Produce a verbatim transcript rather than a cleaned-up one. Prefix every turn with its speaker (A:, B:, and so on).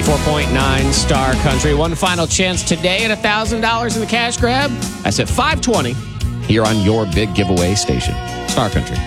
A: four point nine Star Country. One final chance today at one thousand dollars in the cash grab. That's at five twenty here on your big giveaway station, Star Country.